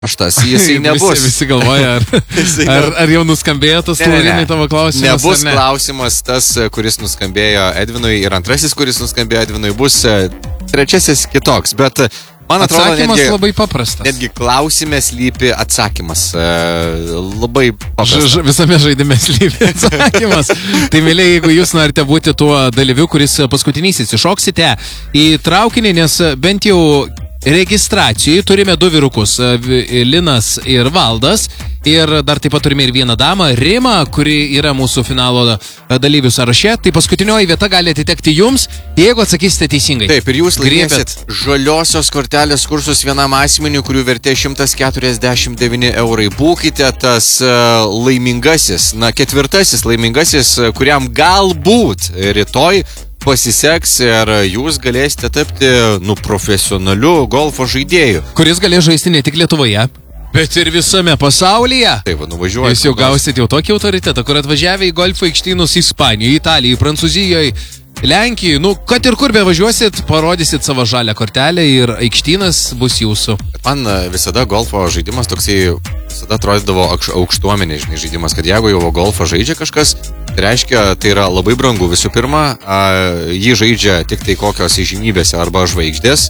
Jisai nebus. Visi galvoja, ar jau nuskambėjo tas Laurinai tavo klausimas? Nebus klausimas tas, kuris nuskambėjo Edvinui ir antrasis, kuris nuskambėjo Edvinui, bus trečiasis kitoks, bet man atrodo, atsakymas labai paprastas. Netgi klausime slypi atsakymas. Labai paprastas. Visame žaidime slypi atsakymas. Tai mėly, jeigu jūs norite būti tuo dalyviu, kuris paskutinysis iššoksite į traukinį, nes bent jau registracijai turime 2 vyrukus, Linas ir Valdas, ir dar taip pat turime ir vieną damą, Rima, kuri yra mūsų finalo dalyvių sąraše. Tai paskutinioji vieta gali atitekti jums, jeigu atsakysite teisingai. Taip, ir jūs laimėsit žaliosios kortelės kursus vienam asmeniui, kurių vertė 149 eurai. Būkite tas laimingasis, ketvirtasis laimingasis, kuriam galbūt rytoj pasiseks ir jūs galėsite tapti profesionaliu golfo žaidėju. Kuris galės žaisti ne tik Lietuvoje, bet ir visame pasaulyje. Taip, nuvažiuoju. Jūs jau gausit jau tokį autoritetą, kur atvažiavę į golfo aikštynus Ispanijoje, Italijoje, Prancūzijoje, Lenkijoje, kad ir kur bevažiuosit, parodysit savo žalią kortelę ir aikštynas bus jūsų. Man visada golfo žaidimas toksai, visada atrodydavo aukštuomenė, žaidimas, kad jeigu jau golfą žaidžia kažkas, tai reiškia, tai yra labai brangu. Visų pirma, jį žaidžia tik tai kokios įžymybėse arba žvaigždės,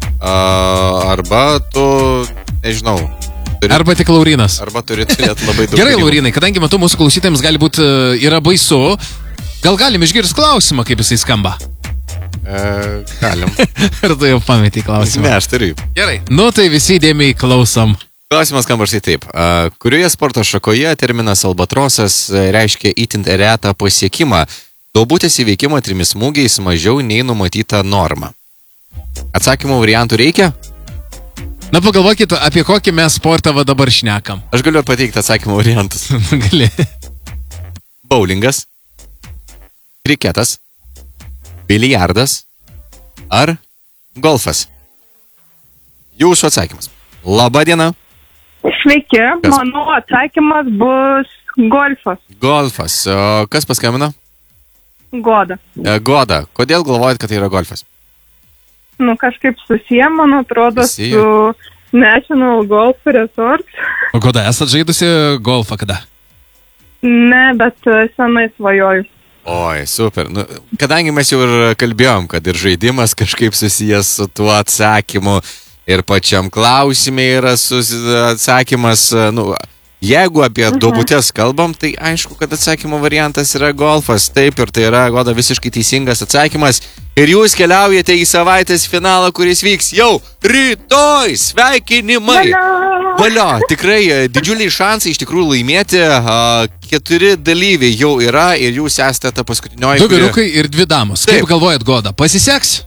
arba tu, nežinau. Arba tik Laurinas. Arba turi turėti labai daug. Gerai, Laurinai, kadangi matau mūsų klausytėms gali būti yra baisu, gal galim išgirsti klausimą, kaip jisai skamba? Galim. Ar tu jau pametei klausimą? Ne, aš turiu. Gerai, tai visi įdėmiai klausom. Klausimas skamba štai taip. Kurioje sporto šakoje terminas albatrosas reiškia itin retą pasiekimą, duobutės įveikimą 3 smūgiais mažiau nei numatyta norma? Atsakymų variantų reikia? Pagalvokit, apie kokį mes sportą dabar šnekam. Aš galiu pateikti atsakymų variantus. Gali. Bowlingas, kriketas, biliardas ar golfas? Jūsų atsakymas. Labą dieną. Sveiki, mano atsakymas bus golfas. Golfas. Kas paskambino? Goda. Goda. Kodėl galvojat, kad tai yra golfas? Kažkaip susiję, man atrodo, su National Golf Resort. O Goda, esat žaidusi golfą kada? Ne, bet senai svajoju. Oi, super. Kadangi mes jau ir kalbėjom, kad ir žaidimas kažkaip susijęs su tuo atsakymu ir pačiam klausime yra atsakymas, jeigu apie duobutes kalbam, tai aišku, kad atsakymo variantas yra golfas. Taip, ir tai yra, Goda, visiškai teisingas atsakymas. Ir jūs keliaujate į savaitės finalą, kuris vyks jau rytoj. Sveikinimai! Valio, tikrai didžiuliai šansai iš tikrųjų laimėti. 4 dalyviai jau yra ir jūs esate ta paskutinioji. 2 vyrukai ir 2 damos. Taip. Kaip galvojat, Goda, pasiseks?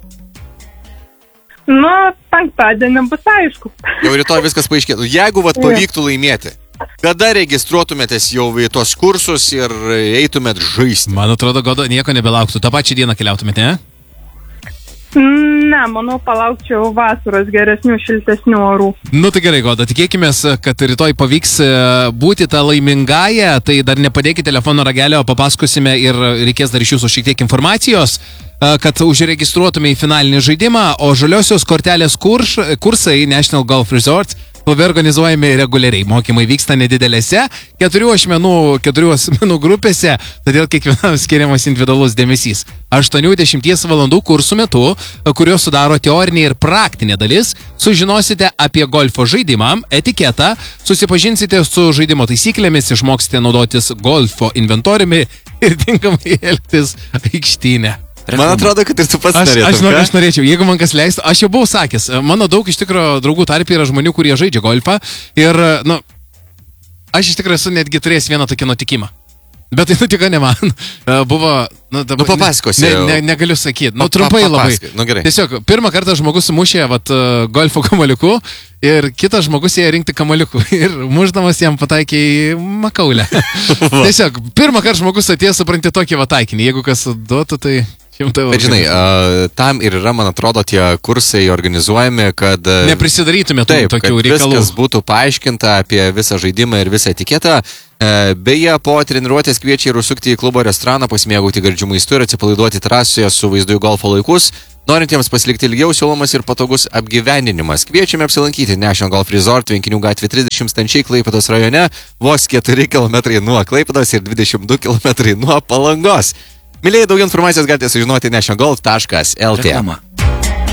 Penktadienį bus aišku. Jau rytoj viskas paaiškėtų. Jeigu pavyktų laimėti, kada registruotumėtės jau į tos kursus ir eitumėt žaisti? Man atrodo, Goda, nieko nebelauktų. Ta pačią dieną keliautumėte, ne? Ne, manau, palaukčiau vasaros geresnių, šiltesnių orų. Tai gerai, Goda, tikėkimės, kad rytoj pavyks būti tą laimingąją, tai dar nepadėkite telefono ragelio, papasakosime ir reikės dar iš jūsų šiek tiek informacijos, kad užregistruotume į finalinį žaidimą, o žaliosios kortelės kursai National Golf Resort organizuojami reguliariai. Mokymai vyksta nedidelėse 4 asmenų grupėse, todėl kiekvienam skiriamas individualus dėmesys. 80 valandų kursų metu, kurios sudaro teorinė ir praktinė dalis, sužinosite apie golfo žaidimą, etiketą, susipažinsite su žaidimo taisyklėmis, išmoksite naudotis golfo inventoriumi ir tinkamai elgtis aikštynę. Man atrodo, kad ir tu pats norėtum. Aš norėčiau, jeigu man kas leistų, aš jau buvau sakęs, mano daug iš tikrųjų draugų tarpe yra žmonių, kurie žaidžia golfą ir, aš iš tikrųjų esu netgi turėjęs vieną tokį nutikimą. Bet tai nutiko ne man. Buvo, papasakosi. Negaliu sakyti. Trumpai labai. Gerai. Tiesiog, pirmą kartą žmogus sumušė golfo kamaliuku ir kitas žmogus ėjo rinkti kamaliukų ir muždamas jam pataikė į makaulę. Tiesiog, pirmą kartą žmogus atėjo supranti tokį taikinį. Jeigu kas duotų, tai Bet žinai, tam ir yra, man atrodo, tie kursai organizuojami, kad... Neprisidarytume taip, tokių kad reikalų. Viskas būtų paaiškinta apie visą žaidimą ir visą etiketą. Beje, po treniruotės kviečia ir užsukti į klubo restoraną, pasimėgauti gardžių maistų ir atsipalaiduoti terasoje su vaizdu į golfo laikus. Norintiems pasilikti ilgiau siūlomas ir patogus apgyvendinimas. Kviečiame apsilankyti National Golf Resort, Tvenkinių gatvė 30 Stančiai, Klaipėdos rajone, vos 4 km nuo Klaipėdos ir 22 km nuo Palangos. Mylėjai, daug informacijos galite sužinoti nationalgolf.lt. Reklama.